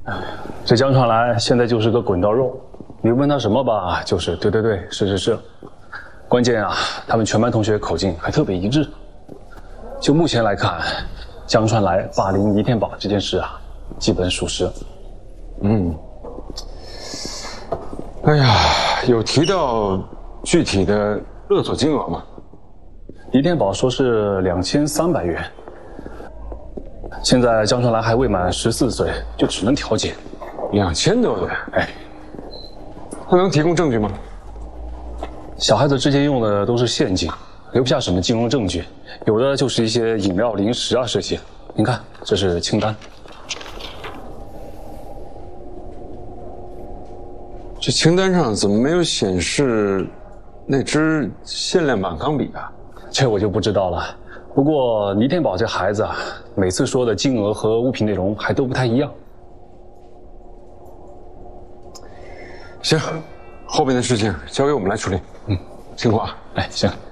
这江川来现在就是个滚刀肉，你问他什么吧，就是对对对，是是是。关键啊，他们全班同学口径还特别一致。就目前来看，江川来霸凌倪天宝这件事啊，基本属实。 哎呀，有提到具体的勒索金额吗？ 倪天宝说是2300元。现在江川来还未满14岁，就只能调解。 2000多元， 哎， 他能提供证据吗？ 小孩子之间用的都是现金，留不下什么金融证据，有的就是一些饮料、零食啊这些。您看，这是清单。 这清单上怎么没有显示那支限量版钢笔啊？ 这我就不知道了。不过倪天宝这孩子啊，每次说的金额和物品内容还都不太一样。 行，后边的事情交给我们来处理。辛苦啊。 哎，行。